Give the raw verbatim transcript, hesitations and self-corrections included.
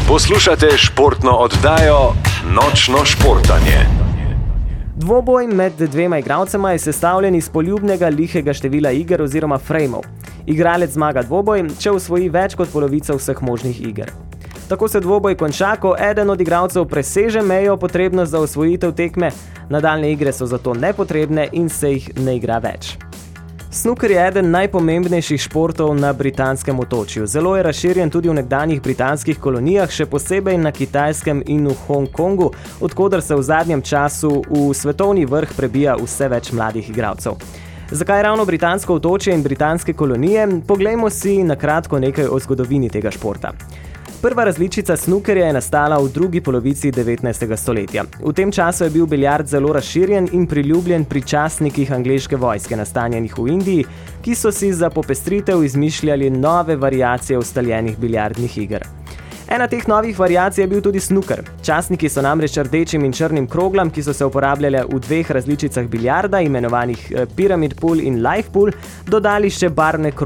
Poslušate športno oddajo Nočno športanje. Dvoboj med dvema igralcema je sestavljen iz poljubnega lihega števila iger oziroma frejmov. Igralec zmaga dvoboj, če osvoji več kot polovico vseh možnih iger. Tako se dvoboj konča, ko eden od igralcev preseže mejo potrebno za osvojitev tekme, nadaljne igre so zato nepotrebne in se jih ne igra več. Snooker je eden najpomembnejših športov na britanskem otočju. Zelo je razširjen tudi v nekdanjih britanskih kolonijah, še posebej na Kitajskem in v Hongkongu, od koder se v zadnjem času v svetovni vrh prebija vse več mladih igralcev. Zakaj ravno britansko otočje in britanske kolonije? Poglejmo si na kratko nekaj o zgodovini tega športa. Prva različica snookerja je nastala v drugi polovici devetnajstega stoletja. V tem času je bil biljard zelo razširjen in priljubljen pri častnikih angleške vojske, nastanjenih v Indiji, ki so si za popestritev izmišljali nove variacije ustaljenih biljardnih iger. Ena teh novih variacij je bil tudi snooker. Častniki so namreč rdečim in črnim kroglam, ki so se uporabljale v dveh različicah biljarda, imenovanih pyramid pool in life pool, dodali še barvne krogle.